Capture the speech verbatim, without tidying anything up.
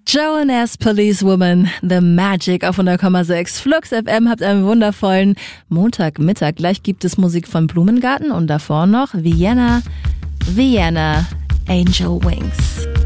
Joan as Policewoman, The Magic auf hundert Komma sechs. Flux F M, habt einen wundervollen Montagmittag. Gleich gibt es Musik von Blumengarten und davor noch Vienna, Vienna, Angel Wings.